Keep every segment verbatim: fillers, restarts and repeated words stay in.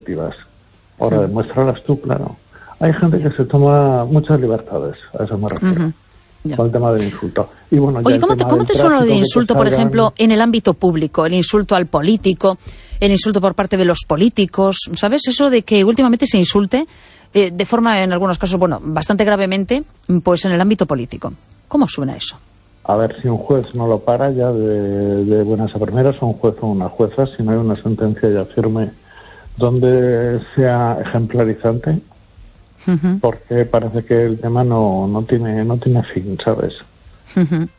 efectivas. Ahora, demuéstralas tú, claro. Hay gente que se toma muchas libertades, a eso me refiero. Uh-huh. Ya. Con el tema del insulto. Y bueno, Oye, ¿cómo te, ¿cómo te suena lo de insulto, por ejemplo, en el ámbito público? El insulto al político, el insulto por parte de los políticos, ¿sabes? Eso de que últimamente se insulte eh, de forma, en algunos casos, bueno, bastante gravemente, pues en el ámbito político. ¿Cómo suena eso? A ver, si un juez no lo para ya de, de buenas a primeras, o un juez o una jueza, si no hay una sentencia ya firme donde sea ejemplarizante, uh-huh. porque parece que el tema no, no tiene no tiene fin, ¿sabes? Uh-huh.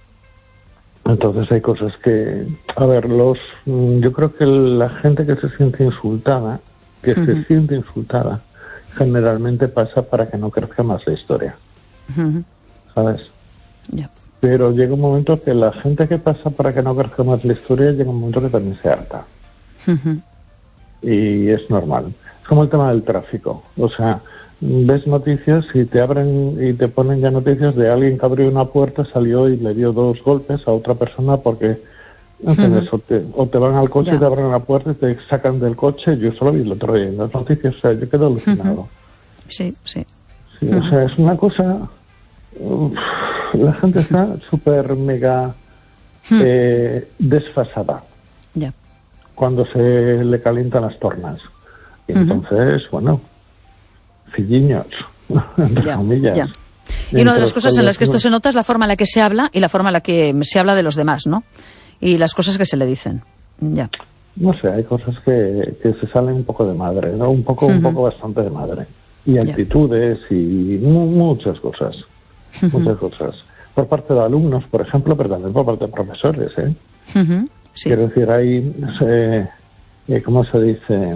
Entonces hay cosas que, a ver, los yo creo que la gente que se siente insultada, que uh-huh. se siente insultada, generalmente pasa para que no crezca más la historia, uh-huh. ¿sabes? Yeah. Pero llega un momento que la gente que pasa para que no crezca más la historia, llega un momento que también se harta. Uh-huh. Y es normal. Es como el tema del tráfico. O sea, ves noticias y te abren y te ponen ya noticias de alguien que abrió una puerta, salió y le dio dos golpes a otra persona porque ¿entiendes? Uh-huh. o, te, o te van al coche yeah. y te abren la puerta y te sacan del coche. Yo solo vi el otro día en las noticias, o sea, yo quedo alucinado. Uh-huh. Sí, sí. sí uh-huh. O sea, es una cosa... Uf, la gente está súper mega eh, desfasada. Ya. Yeah. Cuando se le calientan las tornas. Y uh-huh. entonces, bueno, filliños, entre yeah, comillas. Yeah. Y una de las cosas en las que esto se nota es la forma en la que se habla y la forma en la que se habla de los demás, ¿no? Y las cosas que se le dicen. Ya. Yeah. No sé, hay cosas que, que se salen un poco de madre, ¿no? Un poco, uh-huh. un poco bastante de madre. Y actitudes yeah. y mu- muchas cosas. Uh-huh. Muchas cosas. Por parte de alumnos, por ejemplo, pero también por parte de profesores, ¿eh? Uh-huh. Sí. Quiero decir, hay, no sé, eh, ¿cómo se dice?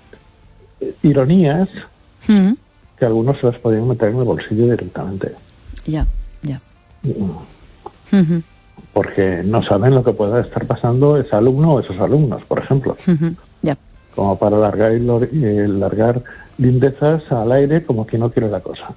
Ironías uh-huh. que algunos se las podían meter en el bolsillo directamente. Ya, yeah, ya. Yeah. Uh-huh. Porque no saben lo que pueda estar pasando ese alumno o esos alumnos, por ejemplo. Uh-huh. Yeah. Como para largar, y lo, eh, largar lindezas al aire como quien no quiere la cosa.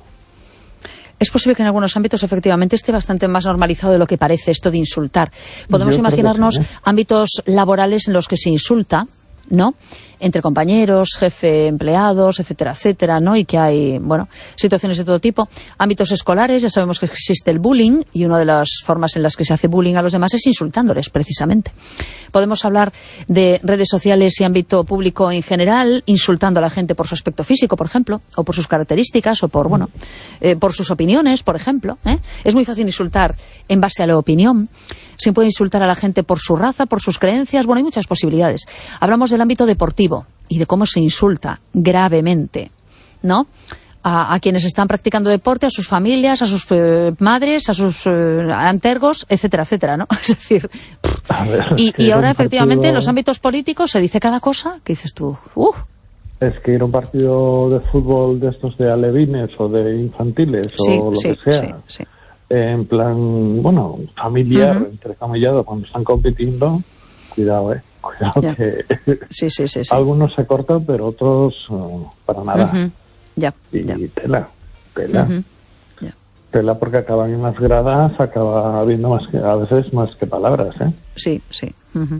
Es posible que en algunos ámbitos efectivamente esté bastante más normalizado de lo que parece esto de insultar. Podemos Yo imaginarnos sí, ¿eh? ámbitos laborales en los que se insulta, ¿no? Entre compañeros, jefe, empleados, etcétera, etcétera, ¿no? Y que hay, bueno, situaciones de todo tipo. Ámbitos escolares, ya sabemos que existe el bullying y una de las formas en las que se hace bullying a los demás es insultándoles, precisamente. Podemos hablar de redes sociales y ámbito público en general, insultando a la gente por su aspecto físico, por ejemplo, o por sus características, o por, bueno, eh, por sus opiniones, por ejemplo, ¿eh? Es muy fácil insultar en base a la opinión. Se puede insultar a la gente por su raza, por sus creencias. Bueno, hay muchas posibilidades. Hablamos del ámbito deportivo y de cómo se insulta gravemente, ¿no? A, a quienes están practicando deporte, a sus familias, a sus eh, madres, a sus eh, antergos, etcétera, etcétera, ¿no? Es decir, ver, y, y ahora efectivamente partido... en los ámbitos políticos se dice cada cosa que dices tú, uh. Es que ir a un partido de fútbol de estos de alevines o de infantiles sí, o lo sí, que sea. Sí, sí. En plan, bueno, familiar, uh-huh. entrecomillado, cuando están compitiendo, cuidado, eh, cuidado ya. que sí, sí, sí, sí. algunos se cortan, pero otros uh, para nada. Uh-huh. Ya, y ya. tela, tela, uh-huh. ya. tela porque acaban en las gradas, acaba habiendo más que, a veces más que palabras, ¿eh? Sí, sí. Uh-huh.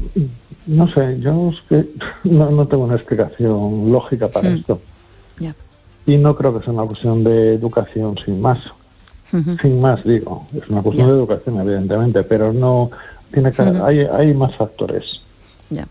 No sé, yo es que no, no tengo una explicación lógica para uh-huh. esto. Ya. Y no creo que sea una cuestión de educación sin más. Uh-huh. Sin más, digo, es una cuestión yeah. de educación, evidentemente, pero no tiene que uh-huh. hay, hay más factores. Yeah.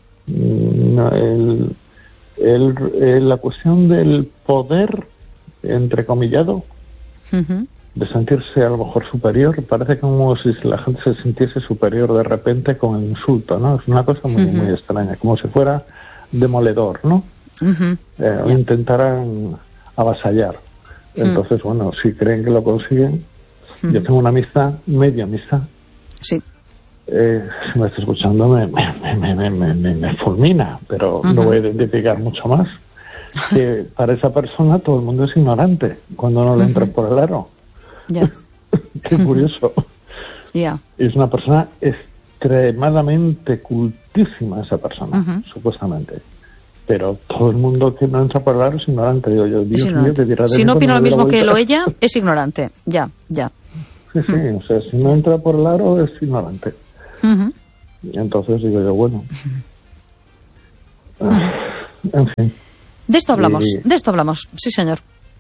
No, el, el, el, la cuestión del poder, entrecomillado, uh-huh. de sentirse a lo mejor superior, parece como si la gente se sintiese superior de repente con el insulto, ¿no? Es una cosa muy, uh-huh. muy extraña, como si fuera demoledor, ¿no? Uh-huh. Eh, yeah. Intentaran avasallar. Entonces, mm. bueno, si creen que lo consiguen, mm. yo tengo una amistad, media amistad. Sí. Eh, si me está escuchando, me, me, me, me, me, me, me fulmina, pero uh-huh. no voy a identificar mucho más. Que para esa persona todo el mundo es ignorante cuando no le uh-huh. entra por el aro. Yeah. Qué curioso. Yeah. Es una persona extremadamente cultísima, esa persona, uh-huh. supuestamente. Pero todo el mundo que no entra por el aro es ignorante. Digo yo, Dios mío, te dirá de si no opina lo mismo que él o ella, es ignorante. Ya, ya. Sí, sí, uh-huh. o sea, si no entra por el aro es ignorante. Uh-huh. Y entonces digo yo, bueno. Uh-huh. en fin. De esto hablamos, y... de esto hablamos, sí señor.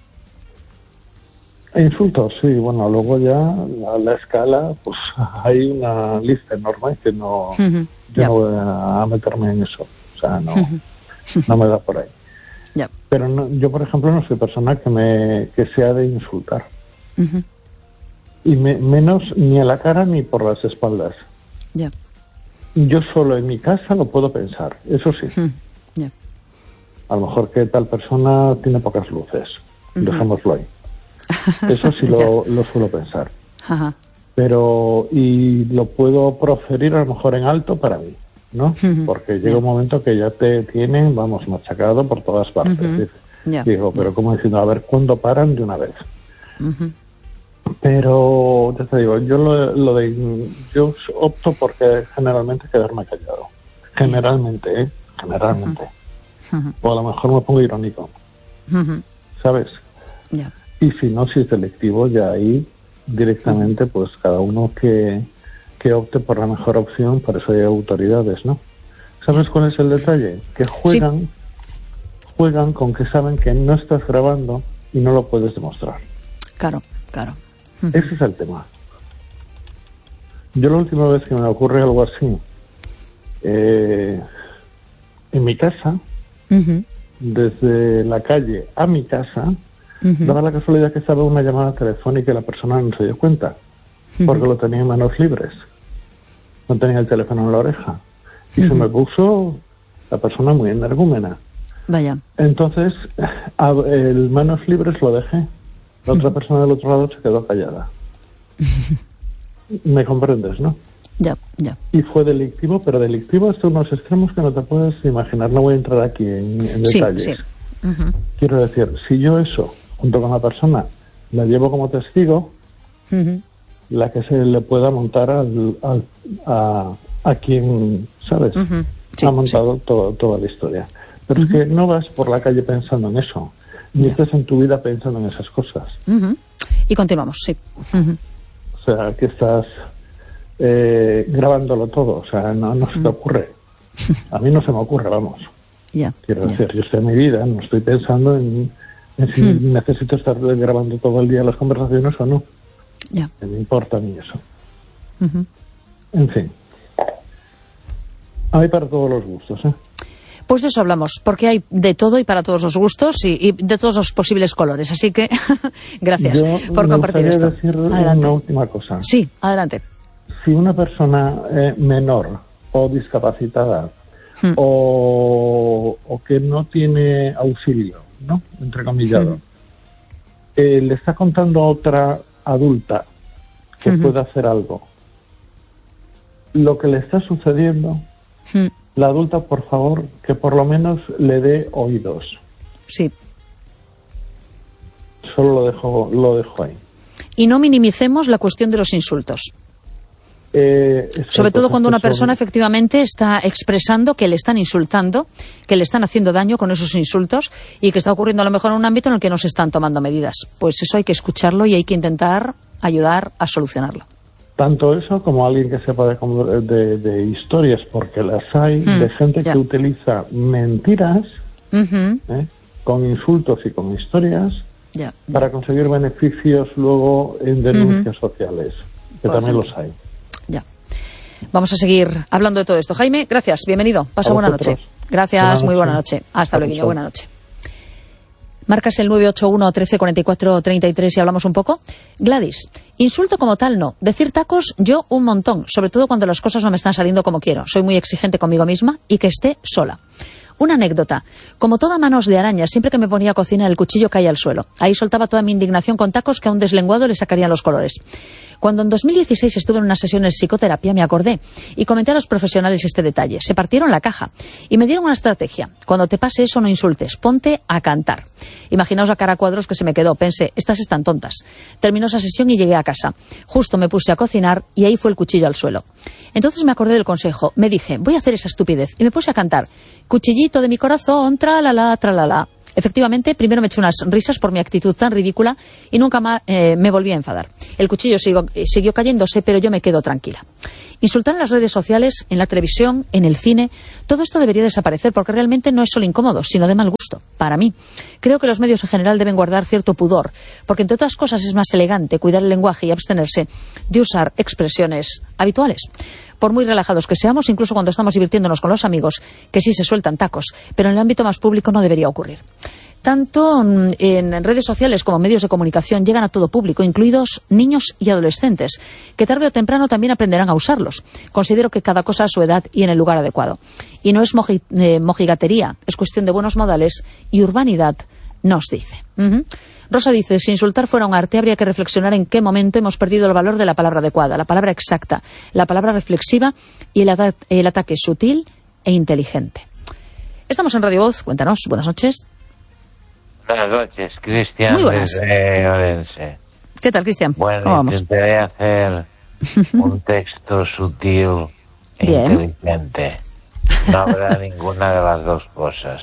Insultos, sí, bueno, luego ya a la escala, pues hay una lista enorme que no, Uh-huh. yo Ya. no voy a meterme en eso, o sea, no, Uh-huh. no me da por ahí. Ya. Pero no, yo, por ejemplo, no soy persona que me que sea de insultar. Uh-huh. Y me, menos ni a la cara ni por las espaldas. Ya. Yo solo en mi casa lo puedo pensar, eso sí. Uh-huh. Ya. A lo mejor que tal persona tiene pocas luces, Uh-huh. dejémoslo ahí. Eso sí lo, lo suelo pensar. Ajá. Pero, y lo puedo proferir a lo mejor en alto para mí, ¿no? Uh-huh. Porque llega un momento que ya te tienen, vamos, machacado por todas partes. Uh-huh. Dice. Ya. Digo, pero como diciendo, a ver, ¿cuándo paran de una vez? Uh-huh. Pero, ya te digo, yo lo, lo de, yo opto porque generalmente quedarme callado. Generalmente, ¿eh? Generalmente. Uh-huh. O a lo mejor me pongo irónico, Uh-huh. ¿sabes? Ya. Y si no, si es delictivo, ya ahí directamente, pues cada uno que, que opte por la mejor opción, para eso hay autoridades, ¿no? ¿Sabes cuál es el detalle? Que juegan, sí. juegan con que saben que no estás grabando y no lo puedes demostrar. Claro, claro. Uh-huh. Ese es el tema. Yo la última vez que me ocurre algo así, eh, en mi casa, uh-huh. desde la calle a mi casa, uh-huh. daba la casualidad que estaba una llamada telefónica y la persona no se dio cuenta, uh-huh. porque lo tenía en manos libres. No tenía el teléfono en la oreja. Y uh-huh. se me puso la persona muy energúmena. Vaya. Entonces, a, el manos libres lo dejé. La otra uh-huh. persona del otro lado se quedó callada. Uh-huh. ¿Me comprendes, no? Ya, ya. Y fue delictivo, pero delictivo hasta unos extremos que no te puedes imaginar. No voy a entrar aquí en, en detalles. Sí, sí. Uh-huh. Quiero decir, si yo eso, junto con la persona, la llevo como testigo, uh-huh. la que se le pueda montar al, al, a, a quien, ¿sabes? Uh-huh. Sí, ha montado sí. todo, toda la historia. Pero uh-huh. es que no vas por la calle pensando en eso, ni yeah. estás en tu vida pensando en esas cosas. Uh-huh. Y continuamos, sí. Uh-huh. O sea, que estás eh, grabándolo todo, o sea, no, no uh-huh. se te ocurre. A mí no se me ocurre, vamos. Yeah. Quiero yeah. decir, yo estoy en mi vida, no estoy pensando en, en si hmm. necesito estar grabando todo el día las conversaciones o no. Yeah. No me importa ni eso. Uh-huh. En fin. Hay para todos los gustos, ¿eh? Pues de eso hablamos, porque hay de todo y para todos los gustos y, y de todos los posibles colores. Así que, gracias yo por compartir esto. Decir adelante. Una última cosa. Sí, adelante. Si una persona eh, menor o discapacitada Hmm. O, o que no tiene auxilio, ¿no? Entrecomillado. Hmm. Eh, le está contando a otra adulta que uh-huh. puede hacer algo. Lo que le está sucediendo, hmm. la adulta, por favor, que por lo menos le dé oídos. Sí. Solo lo dejo, lo dejo ahí. Y no minimicemos la cuestión de los insultos. Eh, Sobre todo cuando una persona efectivamente está expresando que le están insultando, que le están haciendo daño con esos insultos y que está ocurriendo a lo mejor en un ámbito en el que no se están tomando medidas. Pues eso hay que escucharlo y hay que intentar ayudar a solucionarlo. Tanto eso como alguien que sepa de, de, de historias, porque las hay, mm, de gente yeah. que utiliza mentiras uh-huh. ¿eh? con insultos y con historias yeah, para yeah. conseguir beneficios luego en denuncias uh-huh. sociales, que Por también ejemplo. los hay. Ya. Vamos a seguir hablando de todo esto. Jaime, gracias, bienvenido. Pasa buena noche. Gracias, buena noche. Muy buena noche. Hasta luego, buena noche. Marcas el nueve ocho uno, trece, cuarenta y cuatro, treinta y tres y hablamos un poco. Gladys, insulto como tal no. Decir tacos, yo un montón. Sobre todo cuando las cosas no me están saliendo como quiero. Soy muy exigente conmigo misma y que esté sola. Una anécdota. Como toda manos de araña, siempre que me ponía a cocinar el cuchillo caía al suelo. Ahí soltaba toda mi indignación con tacos que a un deslenguado le sacarían los colores. Cuando en dos mil dieciséis estuve en una sesión de psicoterapia me acordé y comenté a los profesionales este detalle. Se partieron la caja y me dieron una estrategia. Cuando te pase eso no insultes, ponte a cantar. Imaginaos la cara a cuadros que se me quedó. Pensé, estas están tontas. Terminó esa sesión y llegué a casa. Justo me puse a cocinar y ahí fue el cuchillo al suelo. Entonces me acordé del consejo. Me dije, voy a hacer esa estupidez y me puse a cantar. Cuchillito de mi corazón, tralala, tralala. Efectivamente, primero me eché unas risas por mi actitud tan ridícula y nunca más eh, me volví a enfadar. El cuchillo siguió, siguió cayéndose, pero yo me quedo tranquila. Insultar en las redes sociales, en la televisión, en el cine, todo esto debería desaparecer porque realmente no es solo incómodo, sino de mal gusto, para mí. Creo que los medios en general deben guardar cierto pudor, porque entre otras cosas es más elegante cuidar el lenguaje y abstenerse de usar expresiones habituales. Por muy relajados que seamos, incluso cuando estamos divirtiéndonos con los amigos, que sí se sueltan tacos, pero en el ámbito más público no debería ocurrir. Tanto en redes sociales como medios de comunicación llegan a todo público, incluidos niños y adolescentes, que tarde o temprano también aprenderán a usarlos. Considero que cada cosa a su edad y en el lugar adecuado. Y no es moji, eh, mojigatería, es cuestión de buenos modales y urbanidad, nos dice. Uh-huh. Rosa dice, si insultar fuera un arte, habría que reflexionar en qué momento hemos perdido el valor de la palabra adecuada, la palabra exacta, la palabra reflexiva y el, ata- el ataque sutil e inteligente. Estamos en Radio Voz, cuéntanos, buenas noches. Buenas noches, Cristian. Muy buenas. Desde Orense. ¿Qué tal, Cristian? Bueno, ¿Cómo vamos? intentaré hacer un texto sutil e Bien. inteligente. No habrá ninguna de las dos cosas.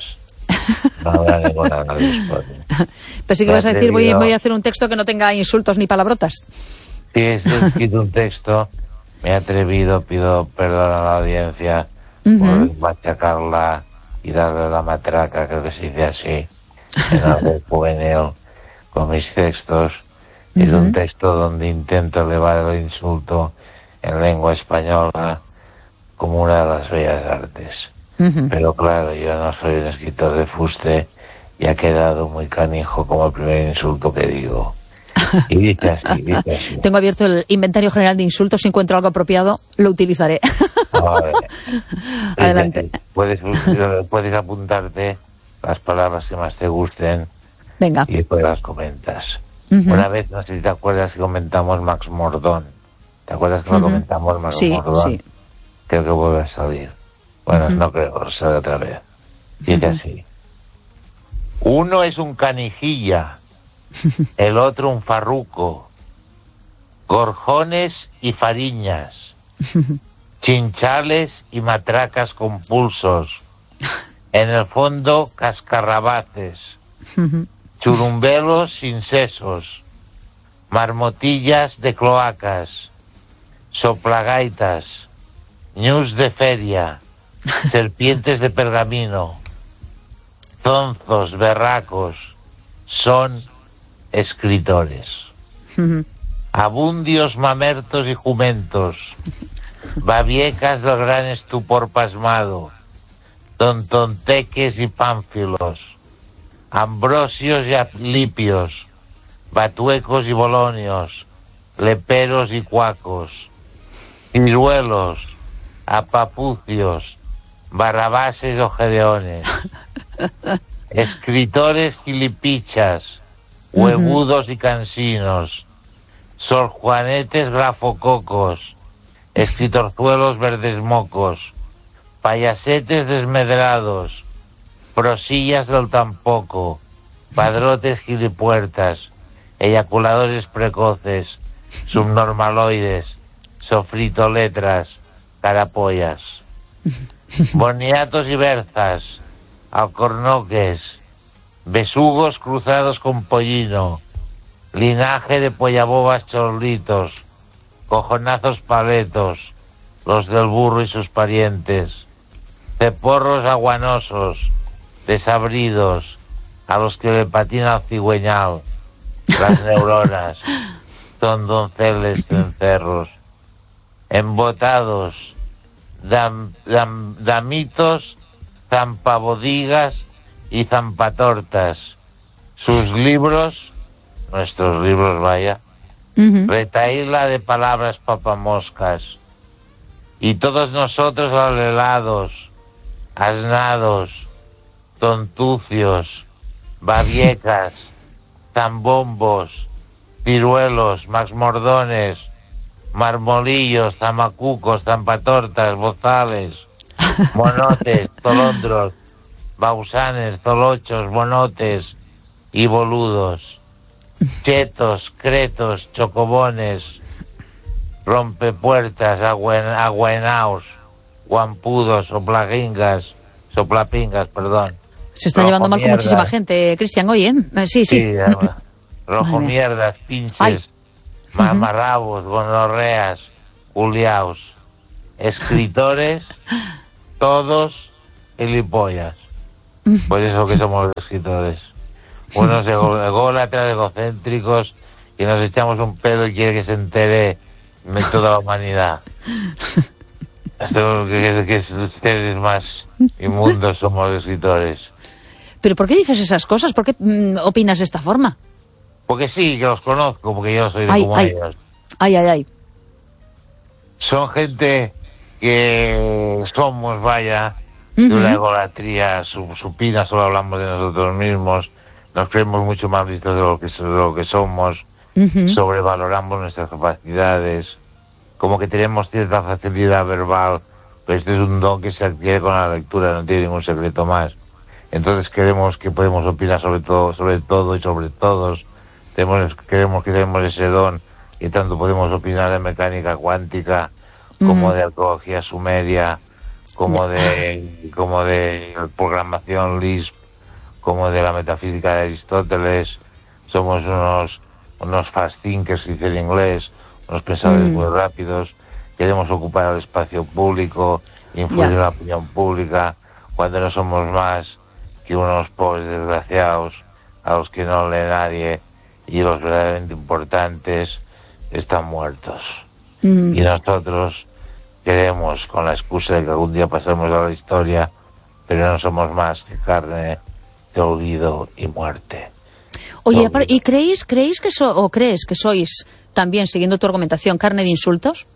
No habrá ninguna de las dos cosas. Pues sí que Me vas a decir, voy, atrevido- voy a hacer un texto que no tenga insultos ni palabrotas. Si he escrito un texto, me he atrevido, pido perdón a la audiencia Ujú. por machacarla y darle la matraca, creo que se dice así, en algo juvenil, con mis textos. Es un texto donde intento elevar el insulto en lengua española como una de las bellas artes. Ujú. Pero claro, yo no soy un escritor de fuste y ha quedado muy canijo como el primer insulto que digo. Y dice así, dice así. Tengo abierto el inventario general de insultos, si encuentro algo apropiado, lo utilizaré. Vale. Adelante. Puedes, puedes apuntarte las palabras que más te gusten Venga. y después las comentas. Ujú. Una vez, no sé si te acuerdas que comentamos Max Mordón. ¿Te acuerdas que lo Ujú. comentamos Max Sí, Mordón? sí. Creo que vuelve a salir. Bueno, Ujú. no creo, sale otra vez. Dice Ujú. así. Uno es un canijilla, el otro un farruco, gorjones y fariñas, chinchales y matracas con pulsos, en el fondo cascarrabaces, Ujú. churumbelos sin sesos, marmotillas de cloacas, soplagaitas, ñus de feria, serpientes de pergamino, zonzos, berracos, son escritores. Ujú. Abundios, mamertos y jumentos, babiecas del gran estupor pasmado, tontonteques y pánfilos, ambrosios y aplipios, batuecos y bolonios, leperos y cuacos, ciruelos, apapucios, barrabases o gedeones, escritores gilipichas, huevudos y cansinos, sorjuanetes grafococos, escritorzuelos verdes mocos, payasetes desmedrados, prosillas del tampoco, padrotes gilipuertas, eyaculadores precoces, subnormaloides, sofritoletras, carapollas, boniatos y berzas, alcornoques, besugos cruzados con pollino, linaje de pollabobas chorlitos, cojonazos paletos, los del burro y sus parientes, ceporros aguanosos, desabridos, a los que le patina el cigüeñal, las neuronas, son donceles cencerros, embotados, dam, dam, damitos, zampabodigas y zampatortas. Sus libros, nuestros libros, vaya, Ujú. retaíla de palabras papamoscas. Y todos nosotros alelados, asnados, tontucios, babiecas, zambombos, ciruelos, maxmordones, marmolillos, zamacucos, zampatortas, bozales, monotes, tolondros, bausanes, zolochos, monotes y boludos, chetos, cretos, chocobones, rompepuertas, aguen, aguenaos, guampudos, soplagingas, soplapingas, perdón, Se está rojo llevando mal con mierda. muchísima gente, Cristian, hoy, ¿eh? Sí, sí. Sí, rojo Madre. mierdas, pinches, Ay. mamarrabos, gonorreas, culiaos, escritores, todos gilipollas. Pues eso que somos los escritores. Unos ególatras, egocéntricos, que nos echamos un pedo y quiere que se entere de toda la humanidad. Esto que, que, que ustedes más inmundos somos los escritores. ¿Pero por qué dices esas cosas? ¿Por qué mm, opinas de esta forma? Porque sí, que los conozco, porque yo soy de Ay, como ay. ellos. Ay, ay, ay. Son gente que somos, vaya, de Ujú. una egolatría su- supina, solo hablamos de nosotros mismos, nos creemos mucho más listos de lo que, de lo que somos, Ujú. sobrevaloramos nuestras capacidades, como que tenemos cierta facilidad verbal, pero este es un don que se adquiere con la lectura, no tiene ningún secreto más. Entonces creemos que podemos opinar sobre todo, sobre todo y sobre todos. Tenemos, creemos que tenemos ese don y tanto podemos opinar de mecánica cuántica como Ujú. de arqueología sumeria, como de como de programación Lisp, como de la metafísica de Aristóteles. Somos unos unos fast thinkers, que dice en inglés, unos pensadores Mm. muy rápidos. Queremos ocupar el espacio público, influir Ya. en la opinión pública, cuando no somos más que unos pobres desgraciados a los que no lee nadie, y los verdaderamente importantes están muertos. Mm. Y nosotros queremos, con la excusa de que algún día pasemos a la historia, pero no somos más que carne de olvido y muerte. Oye, Olvido. apar- ¿y creéis, creéis que so, o crees que sois, también siguiendo tu argumentación, carne de insultos?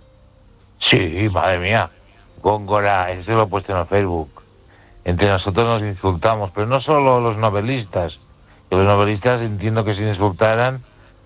Sí, madre mía, Góngora, eso lo he puesto en el Facebook. Entre nosotros nos insultamos, pero no solo los novelistas, que los novelistas entiendo que se insultaran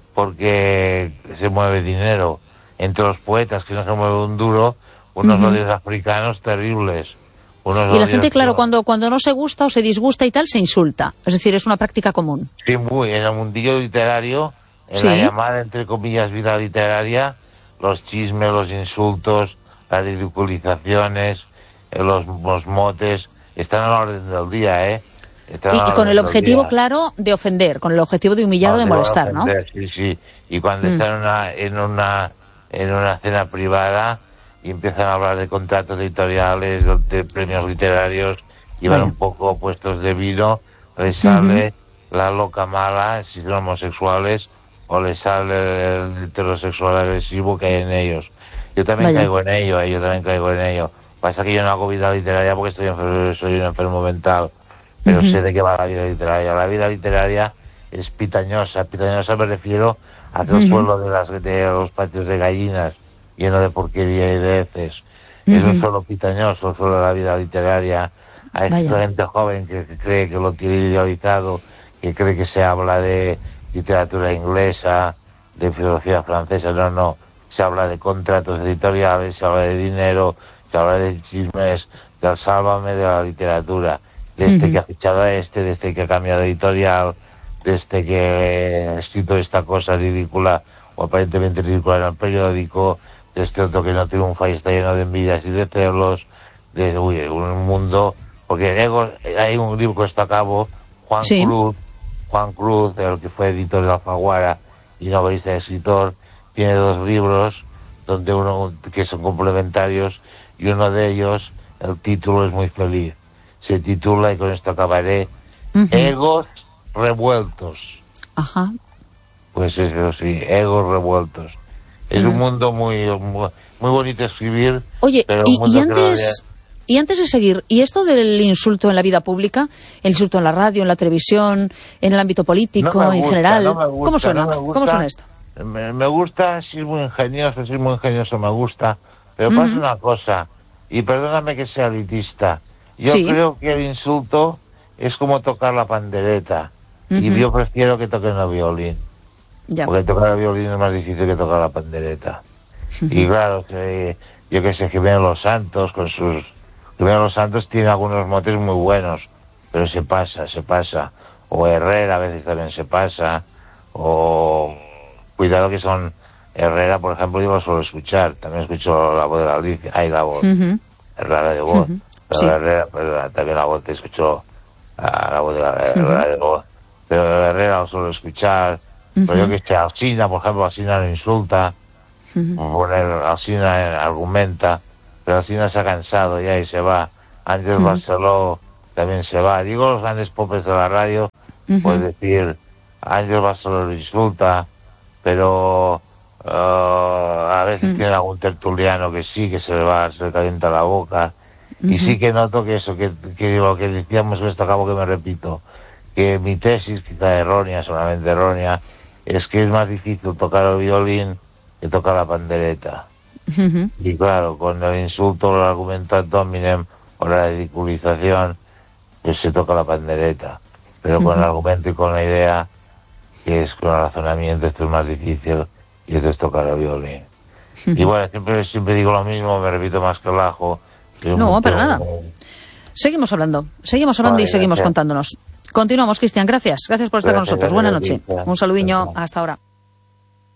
porque se mueve dinero. Entre los poetas, que no se mueve un duro, unos Ujú. odios africanos terribles. Unos Y la odios gente, claro, que- cuando, cuando no se gusta o se disgusta y tal, se insulta. Es decir, es una práctica común. Sí, muy, en el mundillo literario, en Sí. la llamada, entre comillas, vida literaria, los chismes, los insultos, las ridiculizaciones, eh, los, los motes, están a la orden del día, ¿eh? Están Y, a la y con orden el del objetivo, día. claro, de ofender, con el objetivo de humillar o de Cuando molestar, van a ¿no? ofender, sí, sí. Y cuando Mm. están en una, en una, en una cena privada y empiezan a hablar de contratos editoriales, de premios literarios, y van Vaya. un poco puestos de vino, les sale la loca mala, si son homosexuales, o les sale el heterosexual agresivo que hay en ellos. Yo también Vaya. caigo en ello, eh, yo también caigo en ello. Pasa que yo no hago vida literaria porque estoy enfermo, soy un enfermo mental, pero Ujú. sé de qué va la vida literaria. La vida literaria es pitañosa. Pitañosa me refiero a que el Ujú. suelo de, las, de los patios de gallinas, lleno de porquería y de heces, es un Ujú. suelo pitañoso, el suelo de la vida literaria. A esta Vaya. gente joven que, que cree que lo tiene idealizado, que cree que se habla de literatura inglesa, de filosofía francesa. No, no. Se habla de contratos editoriales, se habla de dinero, se habla de chismes, del sálvame de la literatura, de este Ujú. que ha fichado a este, de este que ha cambiado de editorial, de este que ha escrito esta cosa ridícula o aparentemente ridícula en el periódico, de este otro que no triunfa y está lleno de envidias y de celos, de uy, un mundo, porque ego, hay un libro que está a cabo, Juan Sí. Cruz, Juan Cruz, el que fue editor de Alfaguara y novelista y escritor, tiene dos libros donde uno que son complementarios, y uno de ellos, el título es muy feliz. Se titula, y con esto acabaré, Ujú. Egos revueltos. Ajá. Pues eso sí, egos revueltos. Es un mundo muy, muy, muy bonito de escribir, Oye, pero y, un mundo y que no antes... Y antes de seguir, ¿y esto del insulto en la vida pública? El insulto en la radio, en la televisión, en el ámbito político, No me en gusta, general. no me gusta, ¿Cómo suena? no me gusta. ¿Cómo suena esto? Me, me gusta, si es muy ingenioso, si es muy ingenioso me gusta, pero Ujú. pasa una cosa, y perdóname que sea elitista, yo Sí. creo que el insulto es como tocar la pandereta, y Ujú. yo prefiero que toquen el violín, Ya. porque tocar el violín es más difícil que tocar la pandereta. Y claro, que yo que sé, que vienen los santos con sus... que vienen los santos tiene algunos motes muy buenos, pero se pasa, se pasa. O Herrera a veces también se pasa, o... cuidado que son... Herrera, por ejemplo, yo lo suelo escuchar, también escucho la voz de la Alicia, ay, la voz, Ujú. es rara de voz, Ujú. pero Sí. Herrera, pero también la voz, te escucho a la voz de la uh-huh. pero Herrera lo suelo escuchar, uh-huh. pero yo que sé, Alsina, por ejemplo, Alsina no insulta, uh-huh. poner Alsina argumenta, pero Alsina se ha cansado ya y se va. Ángel uh-huh. Barceló también se va. Digo los grandes popes de la radio, uh-huh. puedes decir, Ángel Barceló lo insulta, pero uh, a veces uh-huh. tiene algún tertuliano que sí, que se le va, se le calienta la boca. Uh-huh. Y sí que noto que eso, que, que lo que decíamos, esto acabo que me repito, que mi tesis, quizá errónea, solamente errónea, es que es más difícil tocar el violín que tocar la pandereta. Uh-huh. Y claro, con el insulto, el argumento ad hominem o la ridiculización, pues se toca la pandereta. Pero uh-huh. con el argumento y con la idea, que es con el razonamiento, esto es más difícil, y esto es tocar el violín. Uh-huh. Y bueno, siempre, siempre digo lo mismo, me repito más que el ajo. No, para nada. Seguimos hablando, seguimos hablando vale, y seguimos gracias. contándonos. Continuamos, Cristian, gracias. Gracias por estar gracias, con nosotros. Buenas noches. Un saludiño. Hasta ahora.